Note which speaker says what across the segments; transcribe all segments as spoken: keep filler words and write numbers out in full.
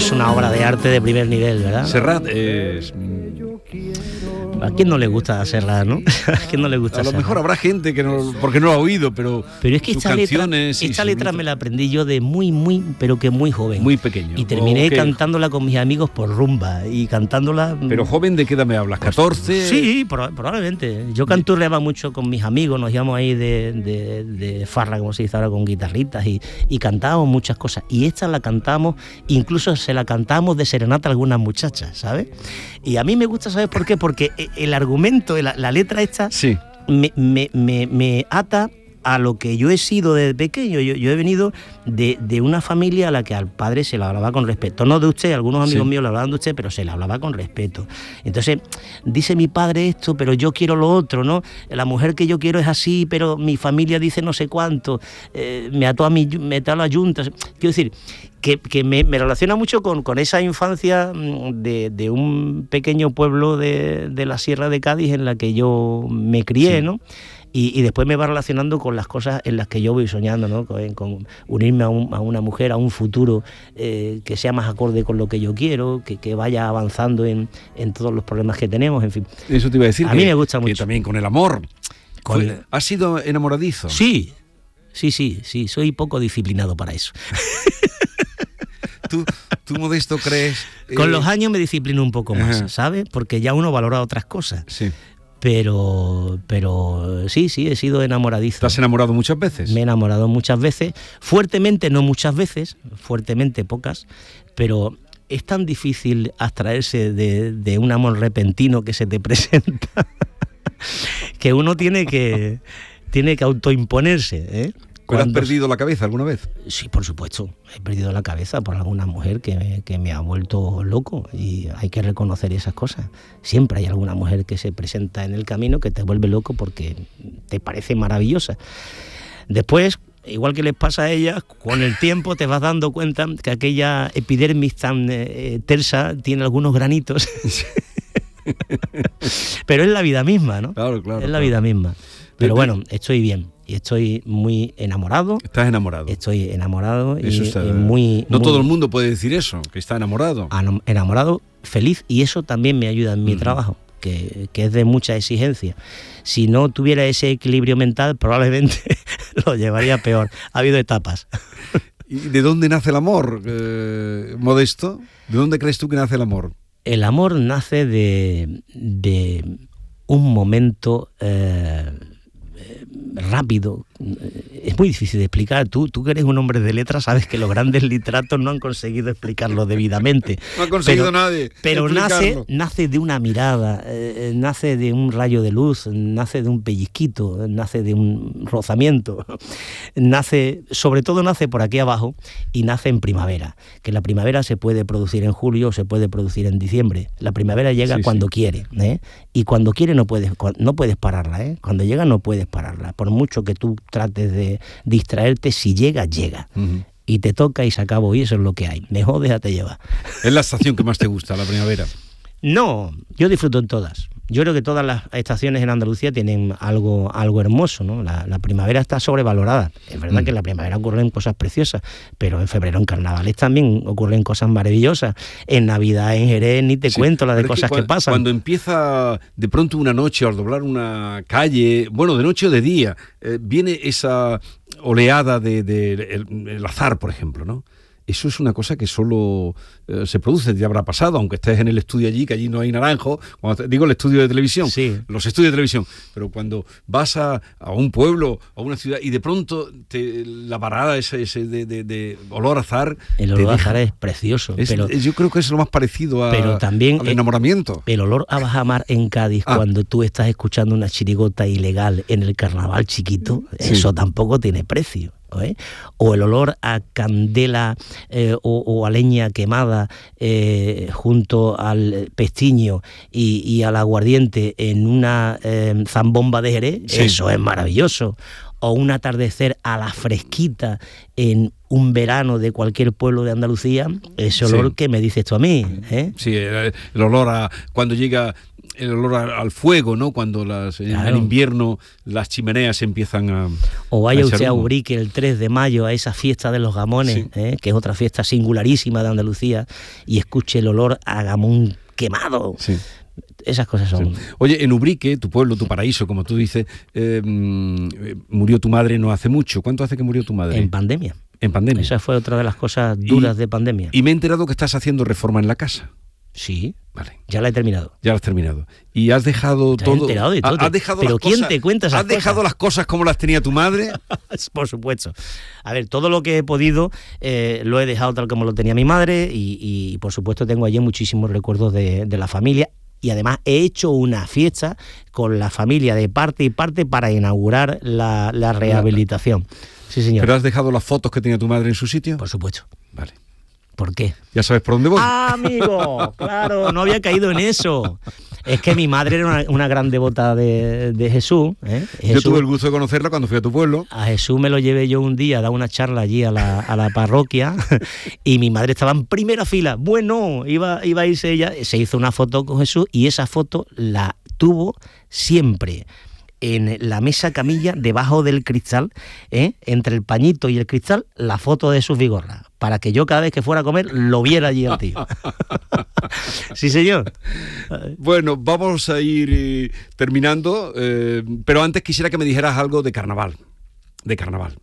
Speaker 1: es una obra de arte de primer nivel, ¿verdad?
Speaker 2: Serrat es...
Speaker 1: ¿A quién no le gusta Serrat, no? ¿A quién no le gusta
Speaker 2: A lo
Speaker 1: Serrat?
Speaker 2: mejor habrá gente que no, porque no lo ha oído, pero,
Speaker 1: pero es que
Speaker 2: sus
Speaker 1: esta letra,
Speaker 2: canciones...
Speaker 1: esta letra me la aprendí yo de muy, muy, pero que muy joven.
Speaker 2: Muy pequeño.
Speaker 1: Y terminé
Speaker 2: Okay.
Speaker 1: cantándola con mis amigos por rumba y cantándola...
Speaker 2: Pero joven, ¿de qué edad me hablas? ¿catorce?
Speaker 1: Sí, probablemente. Yo canturreaba mucho con mis amigos, nos íbamos ahí de, de, de farra, como se dice ahora, con guitarritas y, y cantábamos muchas cosas. Y esta la cantamos, incluso se la cantamos de serenata a algunas muchachas, ¿sabes? Y a mí me gusta, ¿sabes por qué? Porque el argumento, la, la letra esta,
Speaker 2: sí.
Speaker 1: me, me, me, me ata a lo que yo he sido desde pequeño. Yo, yo he venido de, de una familia a la que al padre se le hablaba con respeto. No de usted, algunos amigos sí. míos le hablaban de usted, pero se le hablaba con respeto. Entonces, dice mi padre esto, pero yo quiero lo otro, ¿no? La mujer que yo quiero es así, pero mi familia dice no sé cuánto. Eh, me ató a mi, me ató a la yunta. Quiero decir, que, que me, me relaciona mucho con, con esa infancia de, de un pequeño pueblo de, de la Sierra de Cádiz en la que yo me crié, sí. ¿no? Y, y después me va relacionando con las cosas en las que yo voy soñando, ¿no? Con, con unirme a, un, a una mujer, a un futuro eh, que sea más acorde con lo que yo quiero, que, que vaya avanzando en, en todos los problemas que tenemos, en fin.
Speaker 2: Eso te iba a decir.
Speaker 1: A
Speaker 2: que,
Speaker 1: mí me gusta
Speaker 2: que
Speaker 1: mucho.
Speaker 2: También con el amor.
Speaker 1: Con
Speaker 2: Fue,
Speaker 1: el...
Speaker 2: ¿Has sido enamoradizo?
Speaker 1: Sí, sí, sí, sí. Soy poco disciplinado para eso.
Speaker 2: ¿Tú, tú, Modesto, crees...? Eh...
Speaker 1: Con los años me disciplino un poco más,
Speaker 2: Ajá.
Speaker 1: ¿sabes? Porque ya uno valora otras cosas.
Speaker 2: Sí.
Speaker 1: Pero, pero sí, sí, he sido enamoradizo.
Speaker 2: ¿Te has enamorado muchas veces?
Speaker 1: Me he enamorado muchas veces, fuertemente, no muchas veces, fuertemente pocas, pero es tan difícil abstraerse de, de un amor repentino que se te presenta que uno tiene que, tiene que autoimponerse, ¿eh?
Speaker 2: ¿Pero has perdido la cabeza alguna vez?
Speaker 1: Sí, por supuesto. He perdido la cabeza por alguna mujer que me, que me ha vuelto loco y hay que reconocer esas cosas. Siempre hay alguna mujer que se presenta en el camino que te vuelve loco porque te parece maravillosa. Después, igual que les pasa a ellas, con el tiempo te vas dando cuenta que aquella epidermis tan eh, tersa tiene algunos granitos. Pero es la vida misma, ¿no?
Speaker 2: Claro, claro.
Speaker 1: Es la
Speaker 2: claro.
Speaker 1: vida misma. Pero bueno, estoy bien. Y estoy muy enamorado.
Speaker 2: ¿Estás enamorado?
Speaker 1: Estoy enamorado y,
Speaker 2: eso está,
Speaker 1: y muy...
Speaker 2: No
Speaker 1: muy,
Speaker 2: todo el mundo puede decir eso, que está enamorado.
Speaker 1: Enamorado, feliz, y eso también me ayuda en mi uh-huh. trabajo, que, que es de mucha exigencia. Si no tuviera ese equilibrio mental, probablemente lo llevaría peor. Ha habido etapas.
Speaker 2: ¿Y de dónde nace el amor, eh, Modesto? ¿De dónde crees tú que nace el amor?
Speaker 1: El amor nace de, de un momento... Eh, rápido, es muy difícil de explicar. Tú, tú que eres un hombre de letras sabes que los grandes literatos no han conseguido explicarlo debidamente.
Speaker 2: No ha conseguido
Speaker 1: pero,
Speaker 2: nadie.
Speaker 1: Pero nace, nace de una mirada, eh, nace de un rayo de luz, nace de un pellizquito, nace de un rozamiento, nace, sobre todo nace por aquí abajo y nace en primavera. Que la primavera se puede producir en julio o se puede producir en diciembre. La primavera llega sí, cuando sí. quiere, ¿eh? Y cuando quiere no puedes, no puedes pararla, ¿eh? Cuando llega no puedes pararla. Por mucho que tú trates de distraerte, si llega, llega. Uh-huh. Y te toca y se acabó, y eso es lo que hay. Mejor déjate llevar.
Speaker 2: ¿Es la estación que más te gusta, la primavera?
Speaker 1: No, yo disfruto en todas. Yo creo que todas las estaciones en Andalucía tienen algo, algo hermoso, ¿no? La, la primavera está sobrevalorada. Es verdad mm. que en la primavera ocurren cosas preciosas, pero en febrero, en carnavales, también ocurren cosas maravillosas. En Navidad, en Jerez, ni te sí, cuento las de cosas que,
Speaker 2: que
Speaker 1: cu- pasan.
Speaker 2: Cuando empieza de pronto una noche, al doblar una calle, bueno, de noche o de día, eh, viene esa oleada de, de, de el, el azar, por ejemplo, ¿no? Eso es una cosa que solo eh, se produce, ya habrá pasado, aunque estés en el estudio allí, que allí no hay naranjo, cuando te, digo el estudio de televisión,
Speaker 1: sí.
Speaker 2: los estudios de televisión, pero cuando vas a, a un pueblo, a una ciudad, y de pronto te, la parada ese, ese de, de, de olor a azar...
Speaker 1: El olor a azar es precioso.
Speaker 2: Es,
Speaker 1: pero,
Speaker 2: yo creo que es lo más parecido a,
Speaker 1: pero también
Speaker 2: al enamoramiento.
Speaker 1: El, el olor a bajamar en Cádiz, ah. cuando tú estás escuchando una chirigota ilegal en el carnaval chiquito, sí. eso tampoco tiene precio. ¿Eh? O el olor a candela eh, o, o a leña quemada eh, junto al pestiño y, y al aguardiente en una eh, zambomba de Jerez, sí. eso es maravilloso. O un atardecer a la fresquita en un verano de cualquier pueblo de Andalucía, ese olor sí. que me dices tú a mí. ¿eh?
Speaker 2: Sí, el, el olor a cuando llega el olor al, al fuego, ¿no? Cuando las, claro. en invierno las chimeneas empiezan a...
Speaker 1: O vaya
Speaker 2: a
Speaker 1: usted a
Speaker 2: humo.
Speaker 1: Ubrique el tres de mayo a esa fiesta de los gamones, sí. ¿eh? Que es otra fiesta singularísima de Andalucía, y escuche el olor a gamón quemado.
Speaker 2: Sí.
Speaker 1: Esas cosas son...
Speaker 2: Sí. Oye, en Ubrique, tu pueblo, tu paraíso, como tú dices, eh, murió tu madre no hace mucho. ¿Cuánto hace que murió tu madre?
Speaker 1: En pandemia.
Speaker 2: En pandemia.
Speaker 1: Esa fue otra de las cosas duras
Speaker 2: y,
Speaker 1: de pandemia.
Speaker 2: Y me he enterado que estás haciendo reforma en la casa.
Speaker 1: Sí,
Speaker 2: vale.
Speaker 1: Ya la he terminado.
Speaker 2: Ya la has terminado. Y has dejado
Speaker 1: ¿Te
Speaker 2: todo...
Speaker 1: has enterado de todo?
Speaker 2: ¿Has dejado
Speaker 1: ¿Pero
Speaker 2: las
Speaker 1: quién
Speaker 2: cosas,
Speaker 1: te cuenta esas
Speaker 2: ¿Has
Speaker 1: cosas?
Speaker 2: dejado las cosas como las tenía tu madre?
Speaker 1: Por supuesto. A ver, todo lo que he podido eh, lo he dejado tal como lo tenía mi madre y, y por supuesto tengo allí muchísimos recuerdos de, de la familia. Y además he hecho una fiesta con la familia de parte y parte para inaugurar la, la rehabilitación. Sí, señor.
Speaker 2: ¿Pero has dejado las fotos que tenía tu madre en su sitio?
Speaker 1: Por supuesto.
Speaker 2: Vale.
Speaker 1: ¿Por qué?
Speaker 2: ¿Ya sabes por dónde voy?
Speaker 1: ¡Ah, amigo! Claro, no había caído en eso. Es que mi madre era una, una gran devota de, de Jesús, ¿eh? Jesús.
Speaker 2: Yo tuve el gusto de conocerla cuando fui a tu pueblo.
Speaker 1: A Jesús me lo llevé yo un día a dar una charla allí a la, a la parroquia y mi madre estaba en primera fila. Bueno, iba, iba a irse ella, se hizo una foto con Jesús y esa foto la tuvo siempre en la mesa camilla, debajo del cristal, ¿eh? Entre el pañito y el cristal, la foto de sus vigorras, para que yo cada vez que fuera a comer lo viera allí al tío. Sí, señor.
Speaker 2: Bueno, vamos a ir eh, terminando, eh, pero antes quisiera que me dijeras algo de carnaval. De carnaval.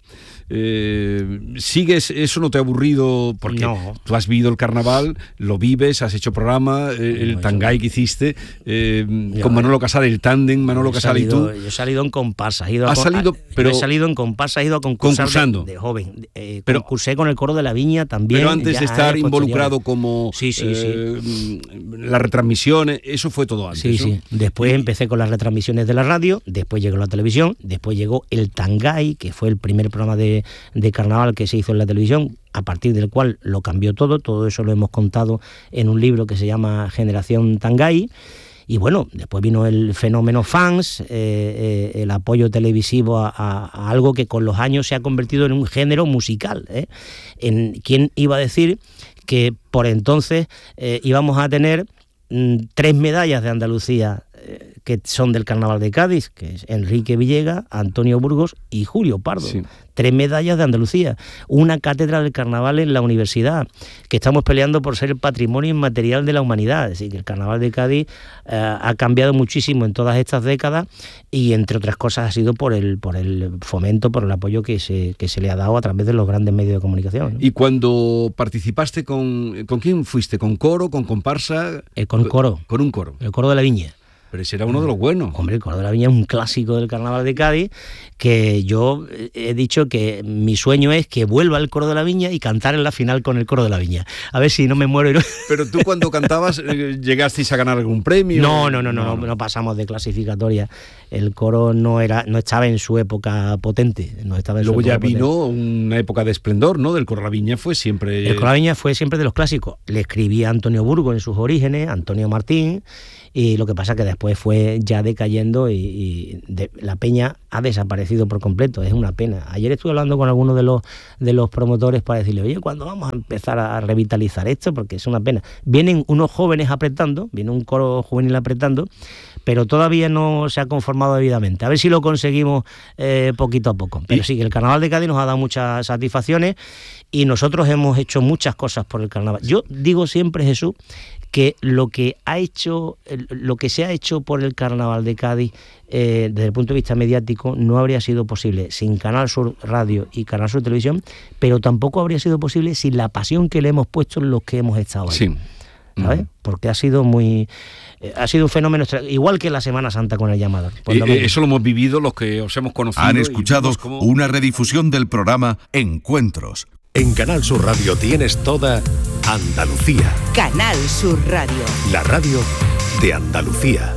Speaker 2: Eh, ¿Sigues? ¿Eso no te ha aburrido? Porque
Speaker 1: no.
Speaker 2: Tú has vivido el carnaval, lo vives, has hecho programa, eh, el no, tangay que hiciste eh, yo, con Manolo Casal, el tándem Manolo Casal y tú.
Speaker 1: Yo he salido en comparsa, he ido a,
Speaker 2: ¿Has salido,
Speaker 1: a,
Speaker 2: pero,
Speaker 1: he salido en comparsa, he ido a concursar
Speaker 2: concursando.
Speaker 1: De, de joven. Eh,
Speaker 2: pero,
Speaker 1: concursé con el coro de la Viña también.
Speaker 2: Pero antes de estar involucrado como
Speaker 1: sí, sí,
Speaker 2: eh,
Speaker 1: sí.
Speaker 2: las retransmisiones, eso fue todo antes.
Speaker 1: Sí,
Speaker 2: ¿no?
Speaker 1: sí. Después
Speaker 2: y,
Speaker 1: empecé con las retransmisiones de la radio, después llegó la televisión, después llegó el tangay, que fue el primer programa de, de carnaval que se hizo en la televisión, a partir del cual lo cambió todo. Todo eso lo hemos contado en un libro que se llama Generación Tangay. Y bueno, después vino el fenómeno fans, eh, eh, el apoyo televisivo a, a, a algo que con los años se ha convertido en un género musical, ¿eh? En, ¿quién iba a decir que por entonces eh, íbamos a tener mm, tres medallas de Andalucía eh, que son del Carnaval de Cádiz, que es Enrique Villegas, Antonio Burgos y Julio Pardo? Sí. Tres medallas de Andalucía, una cátedra del carnaval en la universidad, que estamos peleando por ser el patrimonio inmaterial de la humanidad. Es decir, que el Carnaval de Cádiz eh, ha cambiado muchísimo en todas estas décadas y, entre otras cosas, ha sido por el por el fomento, por el apoyo que se, que se le ha dado a través de los grandes medios de comunicación, ¿no?
Speaker 2: ¿Y cuando participaste con... ¿Con quién fuiste? ¿Con coro, con comparsa?
Speaker 1: Eh, con coro.
Speaker 2: Con un coro.
Speaker 1: El coro de la Viña.
Speaker 2: Pero ese era uno de los buenos.
Speaker 1: Hombre, el coro de la Viña es un clásico del Carnaval de Cádiz, que yo he dicho que mi sueño es que vuelva el coro de la Viña y cantar en la final con el coro de la Viña. A ver si no me muero. Y no...
Speaker 2: Pero tú cuando cantabas, ¿llegasteis a ganar algún premio?
Speaker 1: No, no, no, no, no, no, no pasamos de clasificatoria. El coro no era, no estaba en su época potente. No estaba en
Speaker 2: Luego
Speaker 1: su
Speaker 2: ya
Speaker 1: época
Speaker 2: vino
Speaker 1: potente.
Speaker 2: Una época de esplendor, ¿no? Del coro de la Viña fue siempre...
Speaker 1: El coro de la Viña fue siempre de los clásicos. Le escribía a Antonio Burgos en sus orígenes, Antonio Martín... Y lo que pasa que después fue ya decayendo y, y de, la peña ha desaparecido por completo. Es una pena. Ayer estuve hablando con algunos de los de los promotores para decirle, oye, ¿cuándo vamos a empezar a revitalizar esto? Porque es una pena. Vienen unos jóvenes apretando, viene un coro juvenil apretando, pero todavía no se ha conformado debidamente. A ver si lo conseguimos eh, poquito a poco. Pero sí, que el Carnaval de Cádiz nos ha dado muchas satisfacciones y nosotros hemos hecho muchas cosas por el Carnaval. Yo digo siempre, Jesús, que lo que ha hecho, lo que se ha hecho por el Carnaval de Cádiz eh, desde el punto de vista mediático no habría sido posible sin Canal Sur Radio y Canal Sur Televisión, pero tampoco habría sido posible sin la pasión que le hemos puesto en los que hemos estado ahí. Sí. ¿Sabes? Porque ha sido muy eh, ha sido un fenómeno extra, igual que la Semana Santa con el llamador.
Speaker 2: Pues eh, eso lo hemos vivido los que os hemos conocido.
Speaker 3: Han escuchado como... una redifusión del programa Encuentros.
Speaker 4: En Canal Sur Radio tienes toda Andalucía.
Speaker 5: Canal Sur Radio.
Speaker 4: La radio de Andalucía.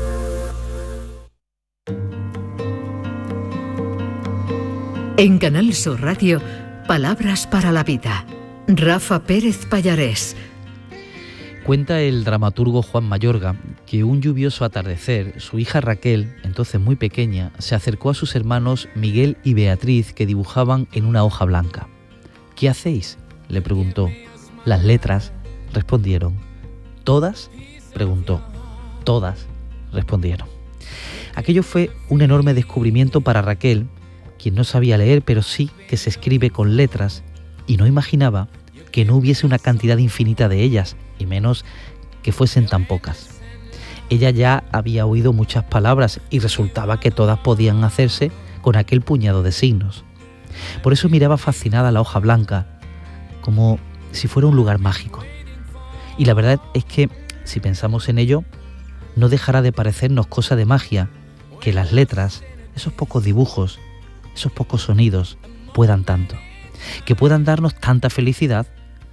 Speaker 6: En Canal Sur Radio, Palabras para la Vida. Rafa Pérez Pallarés.
Speaker 7: Cuenta el dramaturgo Juan Mayorga que un lluvioso atardecer, su hija Raquel, entonces muy pequeña, se acercó a sus hermanos Miguel y Beatriz, que dibujaban en una hoja blanca. ¿Qué hacéis?, le preguntó. Las letras, respondieron. ¿Todas?, preguntó. Todas, respondieron. Aquello fue un enorme descubrimiento para Raquel, quien no sabía leer, pero sí que se escribe con letras, y no imaginaba que no hubiese una cantidad infinita de ellas, y menos que fuesen tan pocas. Ella ya había oído muchas palabras y resultaba que todas podían hacerse con aquel puñado de signos. Por eso miraba fascinada la hoja blanca, como si fuera un lugar mágico. Y la verdad es que, si pensamos en ello, no dejará de parecernos cosa de magia que las letras, esos pocos dibujos, esos pocos sonidos, puedan tanto, que puedan darnos tanta felicidad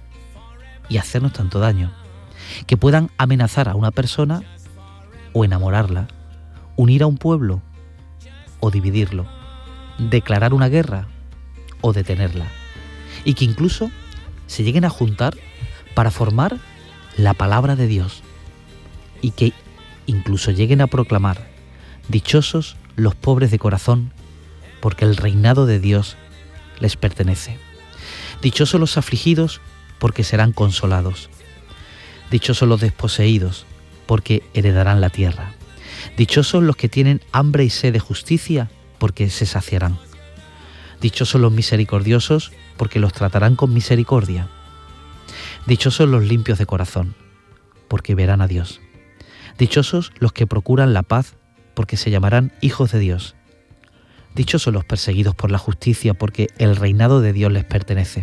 Speaker 7: y hacernos tanto daño, que puedan amenazar a una persona o enamorarla, unir a un pueblo o dividirlo, declarar una guerra o detenerla, y que incluso se lleguen a juntar para formar la palabra de Dios, y que incluso lleguen a proclamar: dichosos los pobres de corazón, porque el reinado de Dios les pertenece. Dichosos los afligidos, porque serán consolados. Dichosos los desposeídos, porque heredarán la tierra. Dichosos los que tienen hambre y sed de justicia, porque se saciarán. Dichosos los misericordiosos, porque los tratarán con misericordia. Dichosos los limpios de corazón, porque verán a Dios. Dichosos los que procuran la paz, porque se llamarán hijos de Dios. Dichosos los perseguidos por la justicia, porque el reinado de Dios les pertenece.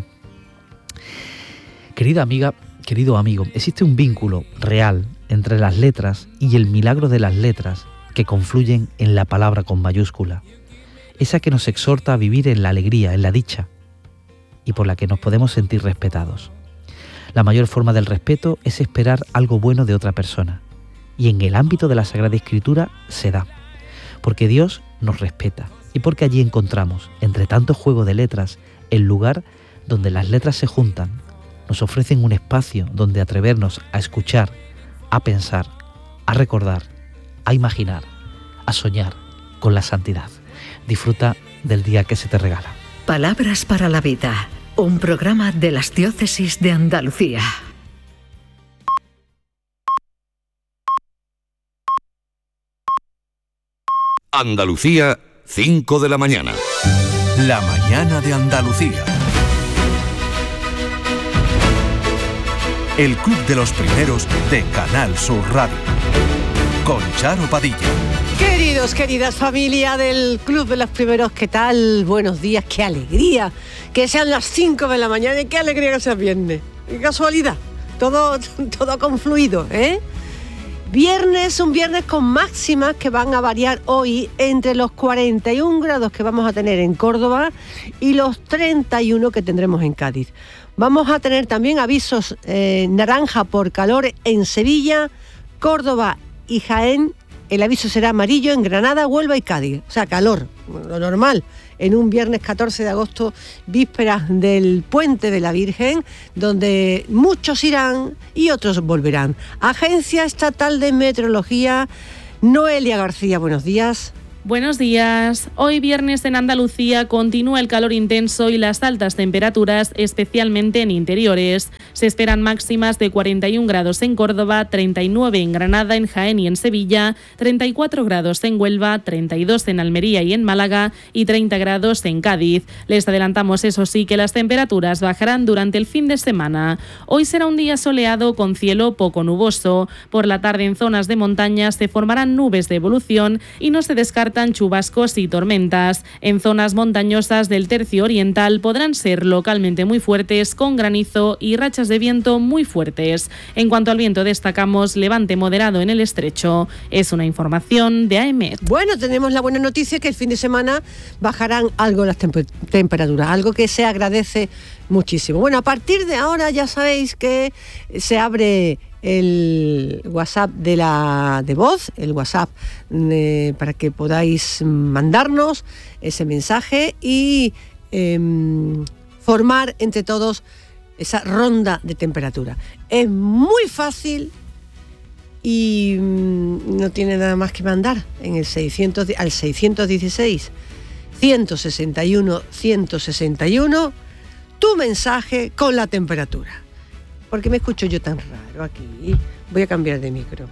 Speaker 7: Querida amiga, querido amigo, existe un vínculo real entre las letras y el milagro de las letras que confluyen en la palabra con mayúscula, esa que nos exhorta a vivir en la alegría, en la dicha, y por la que nos podemos sentir respetados. La mayor forma del respeto es esperar algo bueno de otra persona, y en el ámbito de la Sagrada Escritura se da, porque Dios nos respeta y porque allí encontramos, entre tanto juego de letras, el lugar donde las letras se juntan, nos ofrecen un espacio donde atrevernos a escuchar, a pensar, a recordar, a imaginar, a soñar con la santidad. Disfruta del día que se te regala.
Speaker 6: Palabras para la vida, un programa de las Diócesis de Andalucía.
Speaker 4: Andalucía, cinco de la mañana.
Speaker 3: La mañana de Andalucía. El Club de los Primeros de Canal Sur Radio. Con Charo Padilla.
Speaker 8: Queridos, queridas familia del Club de los Primeros, ¿qué tal? Buenos días, qué alegría que sean las cinco de la mañana y qué alegría que sea viernes. Qué casualidad, todo, todo ha confluido, ¿eh? Viernes, un viernes con máximas que van a variar hoy entre los cuarenta y un grados que vamos a tener en Córdoba y los treinta y uno que tendremos en Cádiz. Vamos a tener también avisos eh, naranja por calor en Sevilla, Córdoba y Jaén. El aviso será amarillo en Granada, Huelva y Cádiz. O sea, calor, lo normal, en un viernes catorce de agosto, vísperas del Puente de la Virgen, donde muchos irán y otros volverán. Agencia Estatal de Meteorología, Noelia García, buenos días.
Speaker 9: Buenos días. Hoy viernes en Andalucía continúa el calor intenso y las altas temperaturas, especialmente en interiores. Se esperan máximas de cuarenta y un grados en Córdoba, treinta y nueve en Granada, en Jaén y en Sevilla, treinta y cuatro grados en Huelva, treinta y dos en Almería y en Málaga y treinta grados en Cádiz. Les adelantamos, eso sí, que las temperaturas bajarán durante el fin de semana. Hoy será un día soleado con cielo poco nuboso. Por la tarde en zonas de montaña se formarán nubes de evolución y no se descarta chubascos y tormentas. En zonas montañosas del tercio oriental podrán ser localmente muy fuertes, con granizo y rachas de viento muy fuertes. En cuanto al viento, destacamos levante moderado en el estrecho. Es una información de A E M E T.
Speaker 8: Bueno, tenemos la buena noticia que el fin de semana bajarán algo las temp- temperaturas, algo que se agradece muchísimo. Bueno, a partir de ahora ya sabéis que se abre el WhatsApp de la de voz, el WhatsApp eh, para que podáis mandarnos ese mensaje y eh, formar entre todos esa ronda de temperatura. Es muy fácil y mm, no tiene nada más que mandar en el seiscientos, al seiscientos dieciséis, ciento sesenta y uno, ciento sesenta y uno tu mensaje con la temperatura. ¿Por qué me escucho yo tan raro aquí? Voy a cambiar de micro.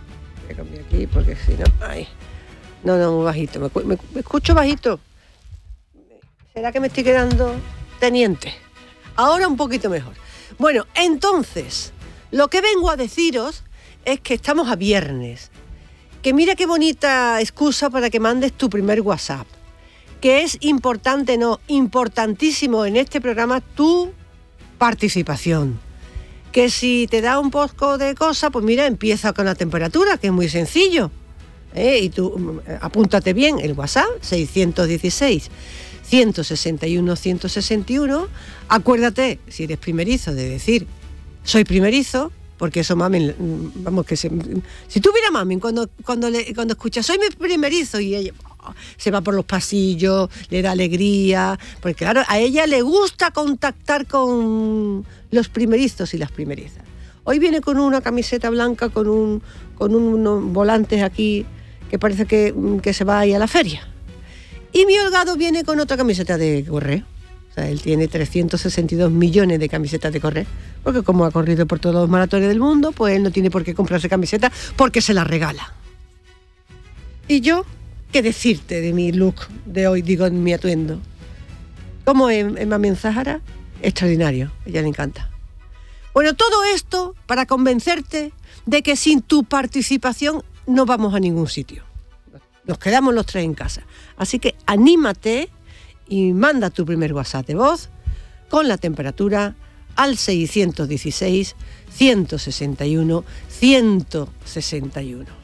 Speaker 8: Voy a cambiar aquí porque si no... Ay. No, no, muy bajito. Me, me, me escucho bajito. ¿Será que me estoy quedando teniente? Ahora un poquito mejor. Bueno, entonces, lo que vengo a deciros es que estamos a viernes. Que mira qué bonita excusa para que mandes tu primer WhatsApp. Que es importante, no, importantísimo en este programa tu participación. Que si te da un poco de cosa, pues mira, empieza con la temperatura, que es muy sencillo. ¿Eh? Y tú apúntate bien el WhatsApp, seiscientos dieciséis, ciento sesenta y uno, ciento sesenta y uno. Acuérdate, si eres primerizo, de decir, soy primerizo, porque eso mami, vamos, que se, si tú miras mami, cuando, cuando, le, cuando escuchas, soy mi primerizo, y ella oh, se va por los pasillos, le da alegría, porque claro, a ella le gusta contactar con los primerizos y las primerizas. Hoy viene con una camiseta blanca, con, un, con unos volantes aquí, que parece que, que se va ahí a la feria. Y mi Holgado viene con otra camiseta de correo. O sea, él tiene trescientos sesenta y dos millones de camisetas de correo, porque como ha corrido por todos los maratones del mundo, pues él no tiene por qué comprarse camiseta porque se las regala. Y yo, ¿qué decirte de mi look de hoy, digo, en mi atuendo? ¿Cómo es Emma Menzahara? Extraordinario, a ella le encanta. Bueno, todo esto para convencerte de que sin tu participación no vamos a ningún sitio. Nos quedamos los tres en casa. Así que anímate y manda tu primer WhatsApp de voz con la temperatura al seiscientos dieciséis, ciento sesenta y uno, ciento sesenta y uno.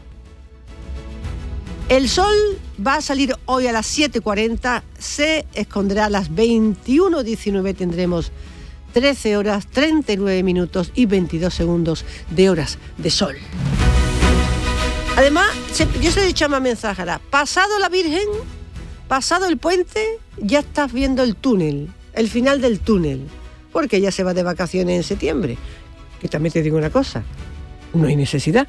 Speaker 8: El sol va a salir hoy a las siete cuarenta, se esconderá a las veintiuno diecinueve, tendremos trece horas, treinta y nueve minutos y veintidós segundos de horas de sol. Además, yo se lo he dicho a Emma Menzahara, pasado la Virgen, pasado el puente, ya estás viendo el túnel, el final del túnel, porque ella se va de vacaciones en septiembre. Que también te digo una cosa, no hay necesidad.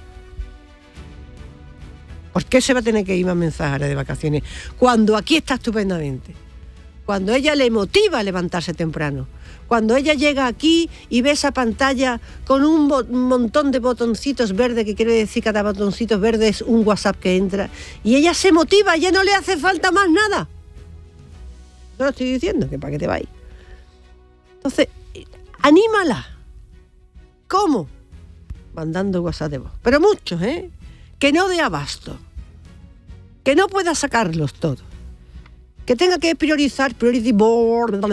Speaker 8: ¿Por qué se va a tener que ir Emma Menzahara de vacaciones cuando aquí está estupendamente? Cuando ella le motiva a levantarse temprano. Cuando ella llega aquí y ve esa pantalla con un, bo- un montón de botoncitos verdes, que quiere decir cada botoncito verde es un WhatsApp que entra, y ella se motiva, ya no le hace falta más nada. No lo estoy diciendo, que para qué te vais. Entonces, anímala. ¿Cómo? Mandando WhatsApp de voz. Pero muchos, ¿eh? Que no dé abasto. Que no pueda sacarlos todos. Que tenga que priorizar, priority board,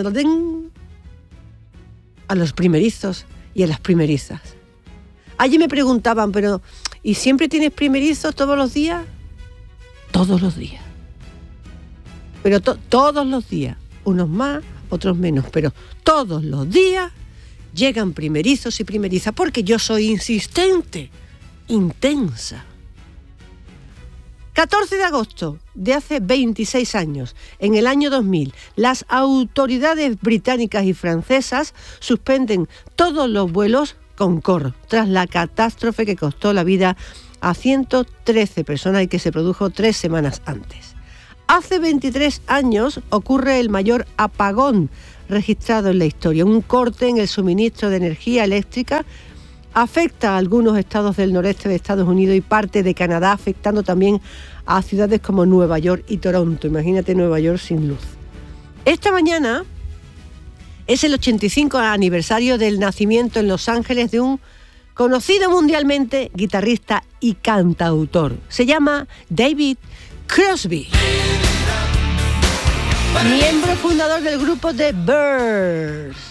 Speaker 8: a los primerizos y a las primerizas. Allí me preguntaban, pero ¿y siempre tienes primerizos todos los días? Todos los días. Pero to- todos los días. Unos más, otros menos. Pero todos los días llegan primerizos y primerizas porque yo soy insistente, intensa. catorce de agosto de hace veintiséis años, en el año dos mil, las autoridades británicas y francesas suspenden todos los vuelos Concorde tras la catástrofe que costó la vida a ciento trece personas y que se produjo tres semanas antes. Hace veintitrés años ocurre el mayor apagón registrado en la historia, un corte en el suministro de energía eléctrica. Afecta a algunos estados del noreste de Estados Unidos y parte de Canadá, afectando también a ciudades como Nueva York y Toronto. Imagínate Nueva York sin luz. Esta mañana es el ochenta y cinco aniversario del nacimiento en Los Ángeles de un conocido mundialmente guitarrista y cantautor. Se llama David Crosby. Miembro fundador del grupo The Byrds.